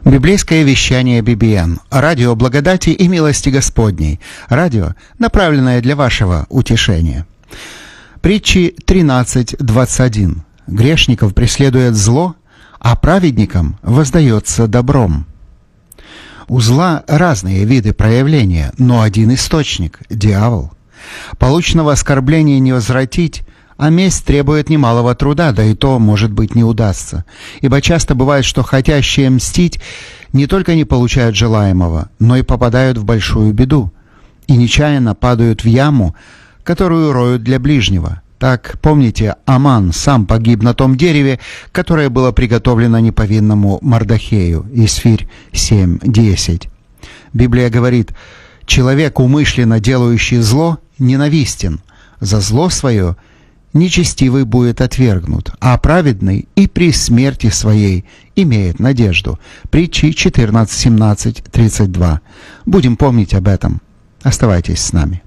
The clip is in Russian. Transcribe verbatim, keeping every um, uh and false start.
Библейское вещание би би эн. Радио благодати и милости Господней. Радио, направленное для вашего утешения. Притчи тринадцать двадцать один. Грешников преследует зло, а праведникам воздается добром. У зла разные виды проявления, но один источник – дьявол. Полученного оскорбления не возвратить, а месть требует немалого труда, да и то, может быть, не удастся. Ибо часто бывает, что хотящие мстить не только не получают желаемого, но и попадают в большую беду и нечаянно падают в яму, которую роют для ближнего. Так, помните, Аман сам погиб на том дереве, которое было приготовлено неповинному Мордохею. Исфирь семь десять. Библия говорит: «Человек, умышленно делающий зло, ненавистен. За зло свое нечестивый будет отвергнут, а праведный и при смерти своей имеет надежду». Притчи четырнадцать семнадцать тридцать два. Будем помнить об этом. Оставайтесь с нами.